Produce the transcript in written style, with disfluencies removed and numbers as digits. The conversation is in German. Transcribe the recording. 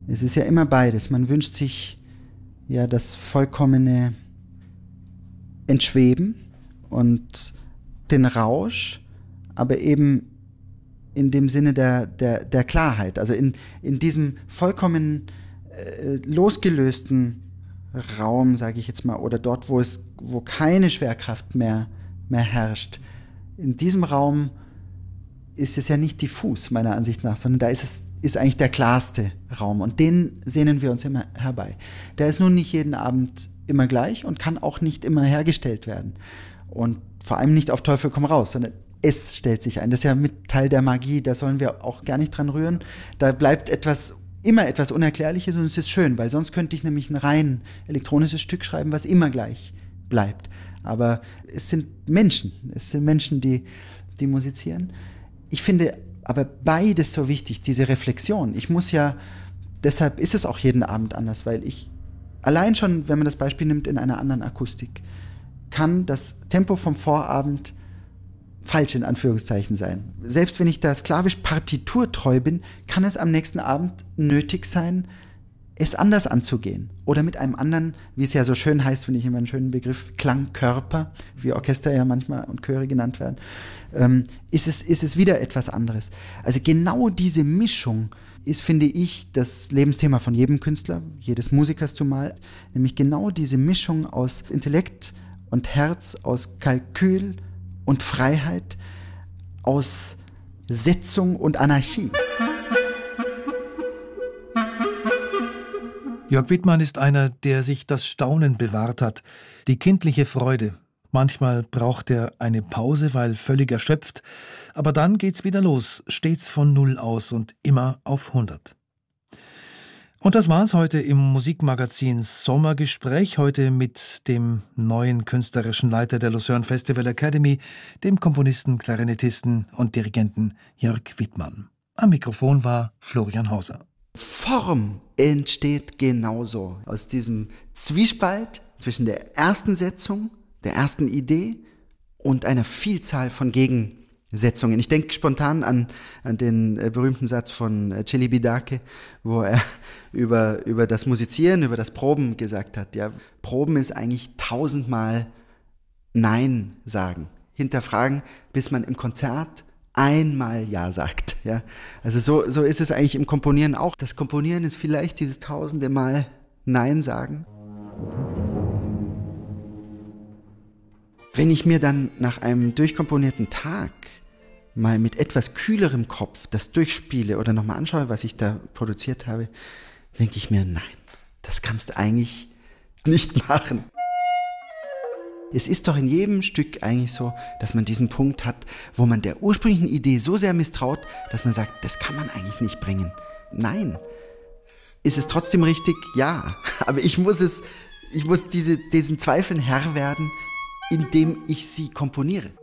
Es ist ja immer beides. Man wünscht sich ja das vollkommene Entschweben und den Rausch, aber eben in dem Sinne der Klarheit, also in diesem vollkommen losgelösten Raum, sage ich jetzt mal, oder dort, wo keine Schwerkraft mehr herrscht. In diesem Raum ist es ja nicht diffus, meiner Ansicht nach, sondern da ist eigentlich der klarste Raum und den sehnen wir uns immer herbei. Der ist nun nicht jeden Abend immer gleich und kann auch nicht immer hergestellt werden und vor allem nicht auf Teufel komm raus, sondern es stellt sich ein. Das ist ja mit Teil der Magie, da sollen wir auch gar nicht dran rühren. Da bleibt immer etwas Unerklärliches und es ist schön, weil sonst könnte ich nämlich ein rein elektronisches Stück schreiben, was immer gleich bleibt. Aber es sind Menschen, die musizieren. Ich finde aber beides so wichtig, diese Reflexion. Deshalb ist es auch jeden Abend anders, weil ich allein schon, wenn man das Beispiel nimmt, in einer anderen Akustik, kann das Tempo vom Vorabend falsch in Anführungszeichen sein. Selbst wenn ich da sklavisch partiturtreu bin, kann es am nächsten Abend nötig sein, es anders anzugehen. Oder mit einem anderen, wie es ja so schön heißt, finde ich immer einen schönen Begriff, Klangkörper, wie Orchester ja manchmal und Chöre genannt werden, ist es wieder etwas anderes. Also genau diese Mischung ist, finde ich, das Lebensthema von jedem Künstler, jedes Musikers zumal, nämlich genau diese Mischung aus Intellekt und Herz, aus Kalkül und Freiheit, aus Setzung und Anarchie. Jörg Wittmann ist einer, der sich das Staunen bewahrt hat, die kindliche Freude. Manchmal braucht er eine Pause, weil völlig erschöpft, aber dann geht's wieder los, stets von Null aus und immer auf 100. Und das war's heute im Musikmagazin Sommergespräch, heute mit dem neuen künstlerischen Leiter der Lucerne Festival Academy, dem Komponisten, Klarinettisten und Dirigenten Jörg Wittmann. Am Mikrofon war Florian Hauser. Form entsteht genauso aus diesem Zwiespalt zwischen der ersten Setzung, der ersten Idee und einer Vielzahl von Gegensetzungen. Ich denke spontan an den berühmten Satz von Celibidache, wo er über das Musizieren, über das Proben gesagt hat. Ja, Proben ist eigentlich 1000-mal Nein sagen, hinterfragen, bis man im Konzert einmal Ja sagt. Ja? Also so ist es eigentlich im Komponieren auch. Das Komponieren ist vielleicht dieses 1000. Mal Nein sagen. Wenn ich mir dann nach einem durchkomponierten Tag mal mit etwas kühlerem Kopf das durchspiele oder nochmal anschaue, was ich da produziert habe, denke ich mir, nein, das kannst du eigentlich nicht machen. Es ist doch in jedem Stück eigentlich so, dass man diesen Punkt hat, wo man der ursprünglichen Idee so sehr misstraut, dass man sagt, das kann man eigentlich nicht bringen. Nein. Ist es trotzdem richtig? Ja. Aber ich muss diesen Zweifeln Herr werden, indem ich sie komponiere.